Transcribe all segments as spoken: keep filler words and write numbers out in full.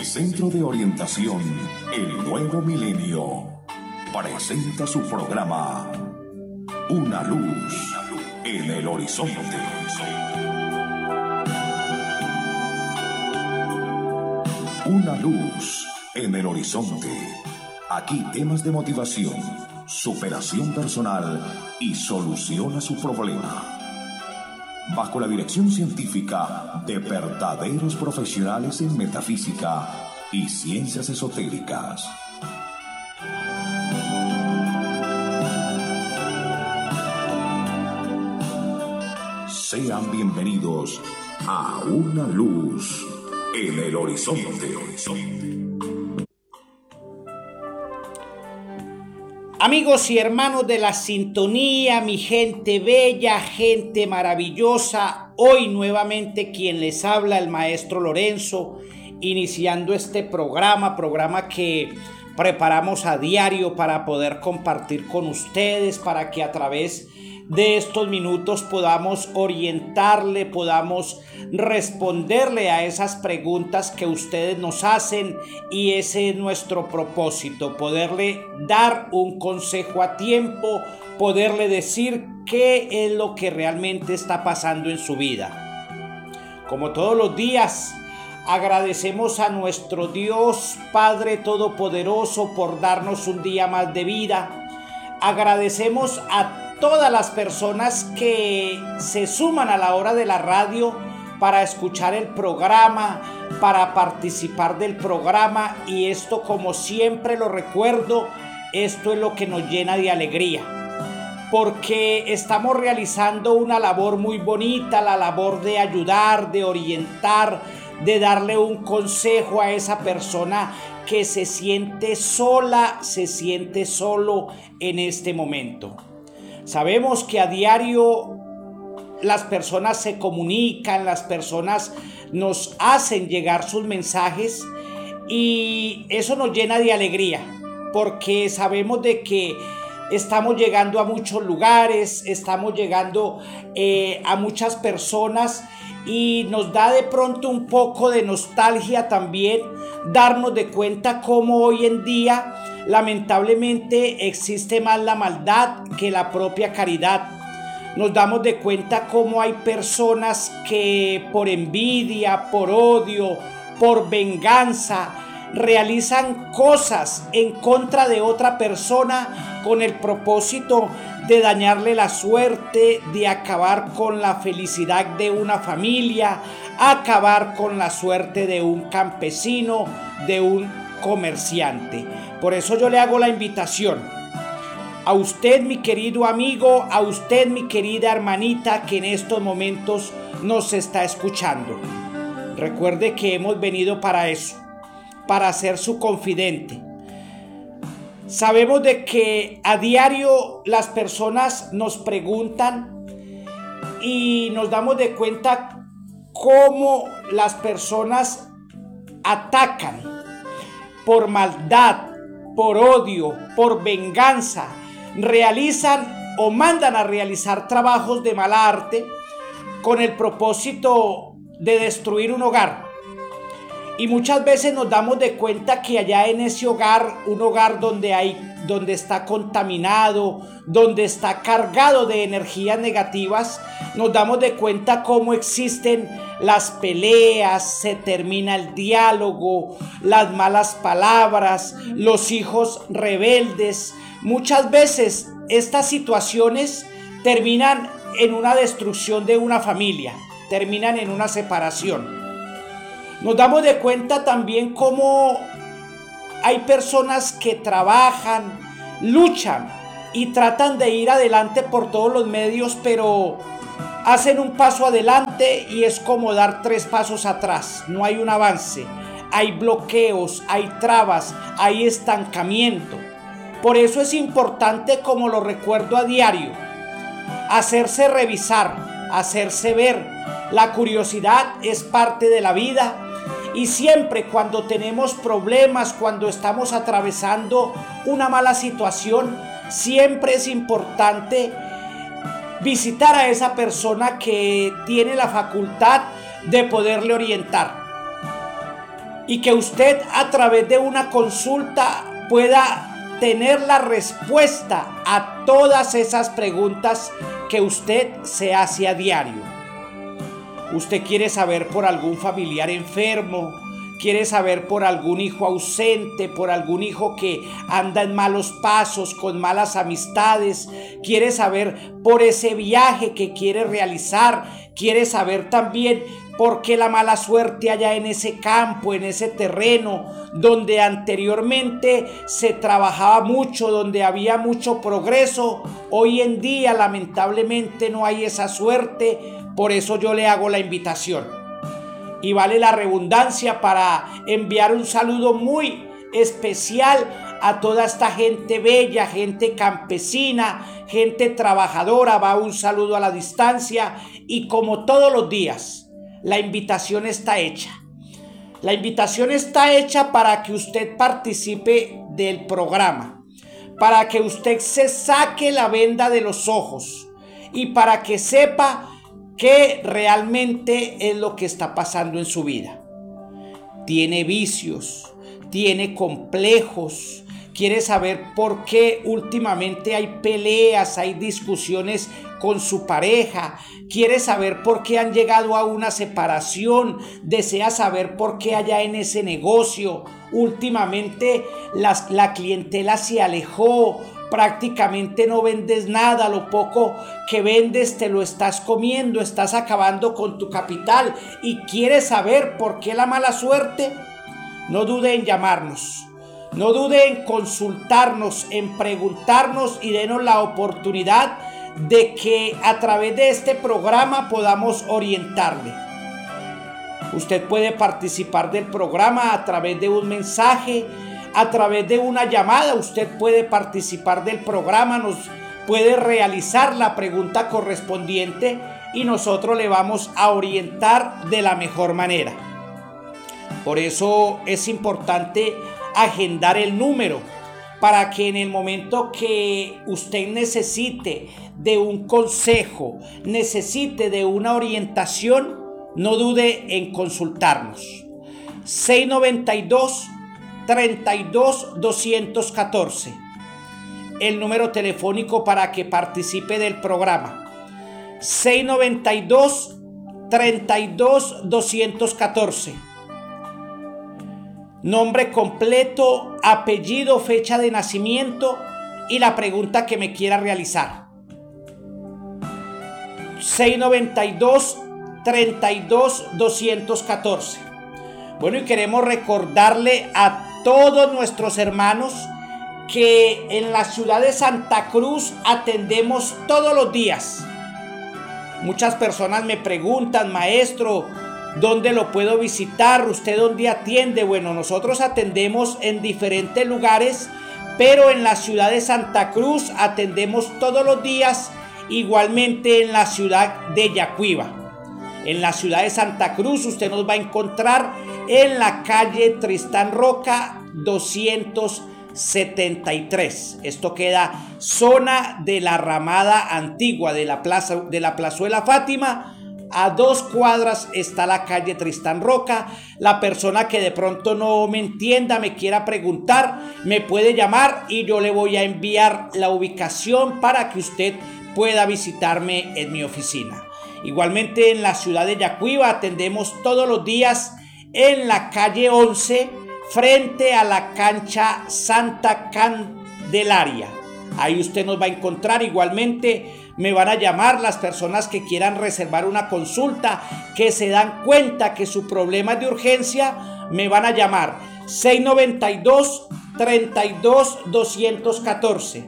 El Centro de Orientación El Nuevo Milenio presenta su programa Una Luz en el Horizonte. Una luz en el horizonte. Aquí temas de motivación, superación personal y solución a su problema. Bajo la dirección científica de verdaderos profesionales en metafísica y ciencias esotéricas. Sean bienvenidos a Una Luz en el Horizonte. Amigos y hermanos de la sintonía, mi gente bella, gente maravillosa, hoy nuevamente quien les habla, el maestro Lorenzo, iniciando este programa, programa que preparamos a diario para poder compartir con ustedes, para que a través de estos minutos podamos orientarle, podamos responderle a esas preguntas que ustedes nos hacen, y ese es nuestro propósito, poderle dar un consejo a tiempo, poderle decir qué es lo que realmente está pasando en su vida. Como todos los días, agradecemos a nuestro Dios Padre Todopoderoso por darnos un día más de vida. Agradecemos a todas las personas que se suman a la hora de la radio para escuchar el programa, para participar del programa, y esto, como siempre lo recuerdo, esto es lo que nos llena de alegría, porque estamos realizando una labor muy bonita, la labor de ayudar, de orientar, de darle un consejo a esa persona que se siente sola, se siente solo en este momento. Sabemos que a diario las personas se comunican, las personas nos hacen llegar sus mensajes, y eso nos llena de alegría, porque sabemos de que estamos llegando a muchos lugares, estamos llegando eh, a muchas personas, y nos da de pronto un poco de nostalgia también darnos de cuenta cómo hoy en día lamentablemente existe más la maldad que la propia caridad. Nos damos de cuenta cómo hay personas que por envidia, por odio, por venganza, realizan cosas en contra de otra persona con el propósito de dañarle la suerte, de acabar con la felicidad de una familia, acabar con la suerte de un campesino, de un comerciante. Por eso yo le hago la invitación a usted, mi querido amigo, a usted, mi querida hermanita, que en estos momentos nos está escuchando. Recuerde que hemos venido para eso, para ser su confidente. Sabemos de que a diario las personas nos preguntan, y nos damos de cuenta cómo las personas atacan por maldad, por odio, por venganza, realizan o mandan a realizar trabajos de mala arte con el propósito de destruir un hogar. Y muchas veces nos damos de cuenta que allá en ese hogar, un hogar donde hay, donde está contaminado, donde está cargado de energías negativas, nos damos de cuenta cómo existen las peleas, se termina el diálogo, las malas palabras, los hijos rebeldes. Muchas veces estas situaciones terminan en una destrucción de una familia, terminan en una separación. Nos damos de cuenta también cómo hay personas que trabajan, luchan y tratan de ir adelante por todos los medios, pero hacen un paso adelante y es como dar tres pasos atrás. No hay un avance, hay bloqueos, hay trabas, hay estancamiento. Por eso es importante, como lo recuerdo a diario, hacerse revisar, hacerse ver. La curiosidad es parte de la vida. Y siempre cuando tenemos problemas, cuando estamos atravesando una mala situación, siempre es importante visitar a esa persona que tiene la facultad de poderle orientar. y que usted a través de una consulta pueda tener la respuesta a todas esas preguntas que usted se hace a diario. Usted quiere saber por algún familiar enfermo, quiere saber por algún hijo ausente, por algún hijo que anda en malos pasos, con malas amistades, quiere saber por ese viaje que quiere realizar, quiere saber también por qué la mala suerte allá en ese campo, en ese terreno, donde anteriormente se trabajaba mucho, donde había mucho progreso. Hoy en día lamentablemente no hay esa suerte, por eso yo le hago la invitación. Y vale la redundancia para enviar un saludo muy especial a toda esta gente bella, gente campesina, gente trabajadora. Va un saludo a la distancia y como todos los días, la invitación está hecha. La invitación está hecha para que usted participe del programa, para que usted se saque la venda de los ojos y para que sepa qué realmente es lo que está pasando en su vida. Tiene vicios, tiene complejos, quiere saber por qué últimamente hay peleas, hay discusiones con su pareja, quiere saber por qué han llegado a una separación, desea saber por qué allá en ese negocio últimamente las, la clientela se alejó, prácticamente no vendes nada, lo poco que vendes te lo estás comiendo, estás acabando con tu capital y quieres saber por qué la mala suerte. No dude en llamarnos, no dude en consultarnos, en preguntarnos y denos la oportunidad de que a través de este programa podamos orientarle. Usted puede participar del programa a través de un mensaje, a través de una llamada. Usted puede participar del programa, nos puede realizar la pregunta correspondiente y nosotros le vamos a orientar de la mejor manera. Por eso es importante agendar el número para que en el momento que usted necesite de un consejo, necesite de una orientación, no dude en consultarnos. seis noventa y dos, treinta y dos, doscientos catorce. El número telefónico para que participe del programa. seis noventa y dos, treinta y dos, doscientos catorce. Nombre completo, apellido, fecha de nacimiento y la pregunta que me quiera realizar. seis noventa y dos, treinta y dos, doscientos catorce. Bueno, y queremos recordarle a todos nuestros hermanos que en la ciudad de Santa Cruz atendemos todos los días. Muchas personas me preguntan, maestro, ¿dónde lo puedo visitar? ¿Usted dónde atiende? Bueno, nosotros atendemos en diferentes lugares, pero en la ciudad de Santa Cruz atendemos todos los días, igualmente en la ciudad de Yacuiba. En la ciudad de Santa Cruz usted nos va a encontrar en la calle Tristán Roca doscientos setenta y tres. Esto queda zona de la ramada antigua de la plaza de la Plazuela Fátima. A dos cuadras está la calle Tristán Roca. La persona que de pronto no me entienda, me quiera preguntar, me puede llamar y yo le voy a enviar la ubicación para que usted pueda visitarme en mi oficina. Igualmente en la ciudad de Yacuiba atendemos todos los días en la calle once, frente a la cancha Santa Candelaria. Ahí usted nos va a encontrar. Igualmente me van a llamar las personas que quieran reservar una consulta, que se dan cuenta que su problema es de urgencia, me van a llamar. seis noventa y dos, treinta y dos, doscientos catorce.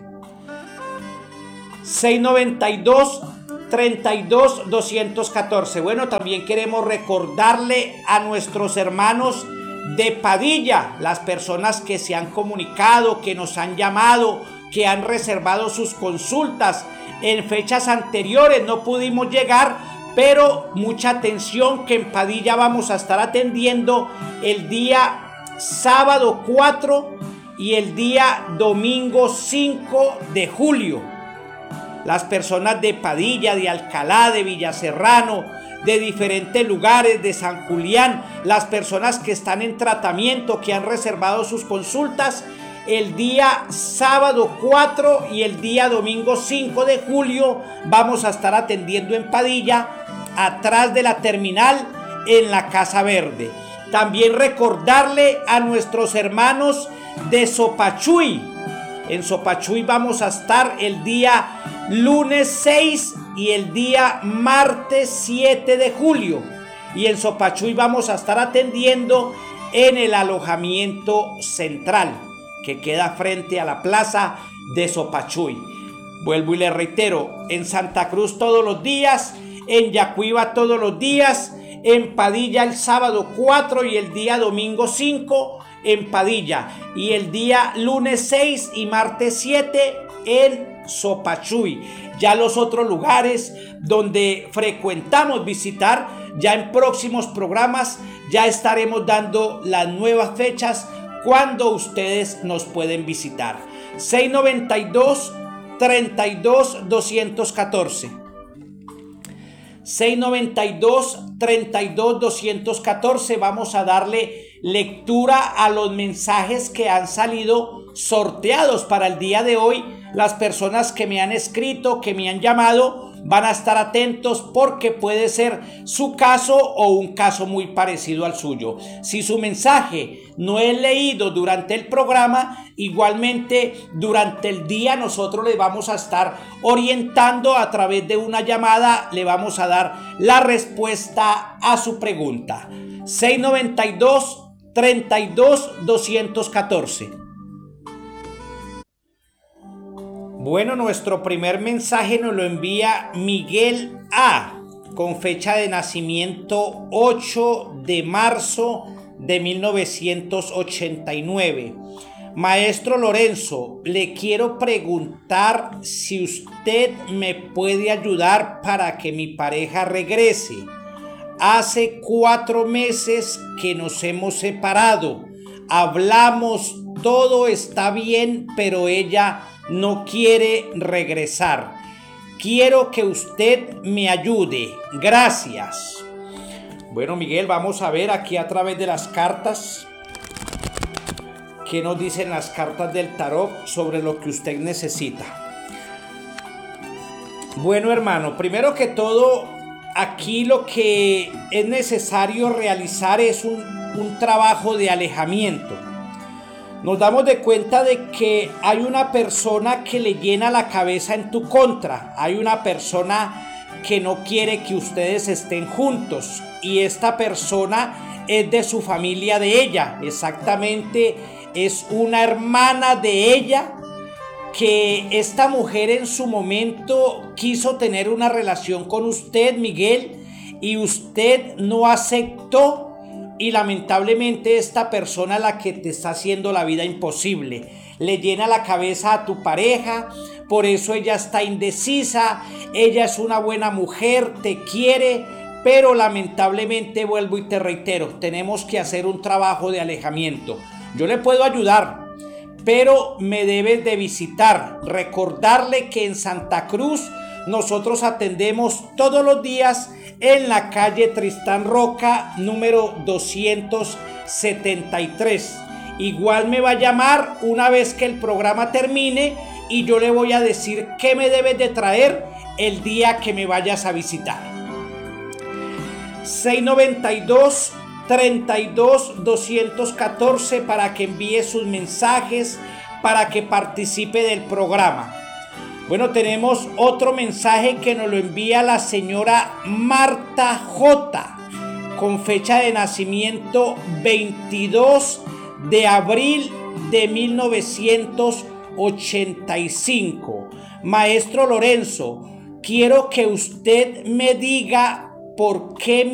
seis noventa y dos, treinta y dos, doscientos catorce. Bueno, también queremos recordarle a nuestros hermanos de Padilla, las personas que se han comunicado, que nos han llamado, que han reservado sus consultas. En fechas anteriores no pudimos llegar, pero mucha atención que en Padilla vamos a estar atendiendo el día sábado cuatro y el día domingo cinco de julio. Las personas de Padilla, de Alcalá, de Villaserrano, de diferentes lugares, de San Julián, las personas que están en tratamiento, que han reservado sus consultas. El día sábado cuatro y el día domingo cinco de julio vamos a estar atendiendo en Padilla, atrás de la terminal, en la Casa Verde. También recordarle a nuestros hermanos de Sopachuy. En Sopachuy vamos a estar el día lunes seis y el día martes siete de julio. Y en Sopachuy vamos a estar atendiendo en el alojamiento central, que queda frente a la plaza de Sopachuy. Vuelvo y le reitero, en Santa Cruz todos los días, en Yacuiba todos los días, en Padilla el sábado cuatro y el día domingo cinco en Padilla, y el día lunes seis y martes siete en Sopachuy. Ya los otros lugares donde frecuentamos visitar, ya en próximos programas ya estaremos dando las nuevas fechas cuando ustedes nos pueden visitar. seis noventa y dos, treinta y dos, doscientos catorce. seis noventa y dos, treinta y dos, doscientos catorce. Vamos a darle lectura a los mensajes que han salido sorteados para el día de hoy. Las personas que me han escrito, que me han llamado, van a estar atentos porque puede ser su caso o un caso muy parecido al suyo. Si su mensaje no es leído durante el programa, igualmente durante el día nosotros le vamos a estar orientando a través de una llamada, le vamos a dar la respuesta a su pregunta. seis noventa y dos, treinta y dos, doscientos catorce. Bueno, nuestro primer mensaje nos lo envía Miguel A, con fecha de nacimiento ocho de marzo de mil novecientos ochenta y nueve. Maestro Lorenzo, le quiero preguntar si usted me puede ayudar para que mi pareja regrese. Hace cuatro meses que nos hemos separado. Hablamos, todo está bien, pero ella no quiere regresar. Quiero que usted me ayude. Gracias. Bueno, Miguel, vamos a ver aquí a través de las cartas qué nos dicen las cartas del tarot sobre lo que usted necesita. Bueno, hermano, primero que todo, aquí lo que es necesario realizar es un, un trabajo de alejamiento. Nos damos de cuenta de que hay una persona que le llena la cabeza en tu contra. Hay una persona que no quiere que ustedes estén juntos. Y esta persona es de su familia de ella. Exactamente, es una hermana de ella, que esta mujer en su momento quiso tener una relación con usted, Miguel, y usted no aceptó. Y lamentablemente esta persona es la que te está haciendo la vida imposible. Le llena la cabeza a tu pareja, por eso ella está indecisa. Ella es una buena mujer, te quiere, pero lamentablemente, vuelvo y te reitero, tenemos que hacer un trabajo de alejamiento. Yo le puedo ayudar, pero me debes de visitar. Recordarle que en Santa Cruz nosotros atendemos todos los días en la calle Tristán Roca, número doscientos setenta y tres. Igual me va a llamar una vez que el programa termine y yo le voy a decir qué me debes de traer el día que me vayas a visitar. seis noventa y dos, treinta y dos, doscientos catorce para que envíe sus mensajes, para que participe del programa. Bueno, tenemos otro mensaje que nos lo envía la señora Marta J, con fecha de nacimiento veintidós de abril de mil novecientos ochenta y cinco. Maestro Lorenzo, quiero que usted me diga por qué mi